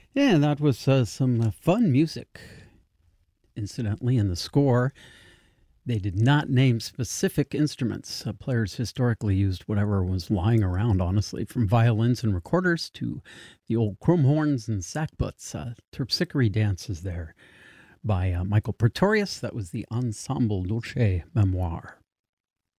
Yeah, that was some fun music. Incidentally, in the score, they did not name specific instruments. Players historically used whatever was lying around, honestly, from violins and recorders to the old chrome horns and sackbuts. Terpsichore dances there by Michael Pretorius. That was the Ensemble Dolce Memoir.